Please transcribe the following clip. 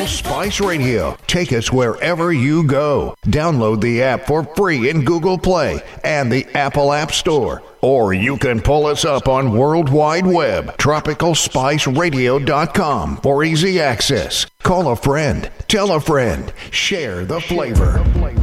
Tropical Spice Radio. Take us wherever you go. Download the app for free in Google Play and the Apple App Store. Or you can pull us up on World Wide Web, tropicalspiceradio.com for easy access. Call a friend, tell a friend, share the flavor.